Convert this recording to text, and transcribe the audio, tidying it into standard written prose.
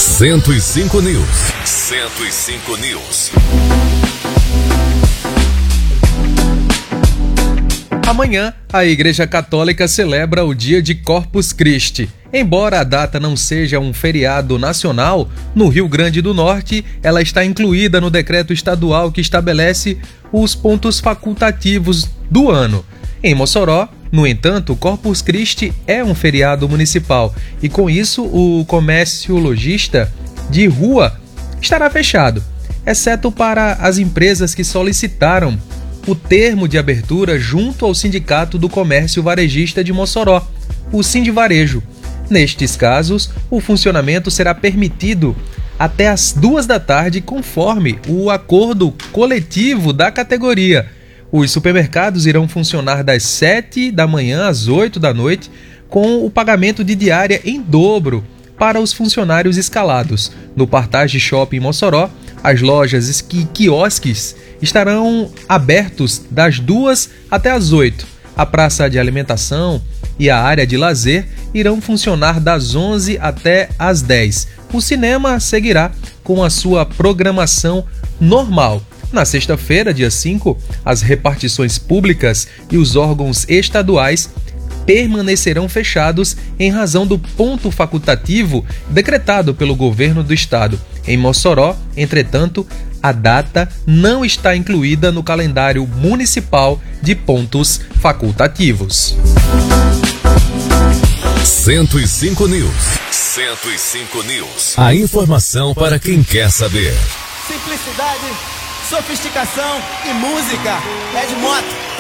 105 News. 105 News. Amanhã, a Igreja Católica celebra o dia de Corpus Christi. Embora a data não seja um feriado nacional, no Rio Grande do Norte, ela está incluída no decreto estadual que estabelece os pontos facultativos do ano. Em Mossoró, no entanto, Corpus Christi é um feriado municipal e, com isso, o comércio lojista de rua estará fechado, exceto para as empresas que solicitaram o termo de abertura junto ao Sindicato do Comércio Varejista de Mossoró, o Sindivarejo. Nestes casos, o funcionamento será permitido até às 2 da tarde, conforme o acordo coletivo da categoria. Os supermercados irão funcionar das 7 da manhã às 8 da noite, com o pagamento de diária em dobro para os funcionários escalados. No Partage Shopping Mossoró, as lojas e quiosques estarão abertos das 2 até as 8. A praça de alimentação e a área de lazer irão funcionar das 11 até as 10. O cinema seguirá com a sua programação normal. Na sexta-feira, dia 5, as repartições públicas e os órgãos estaduais permanecerão fechados em razão do ponto facultativo decretado pelo governo do estado. Em Mossoró, entretanto, a data não está incluída no calendário municipal de pontos facultativos. 105 News. 105 News. A informação para quem quer saber. Simplicidade, sofisticação e música. É de moto.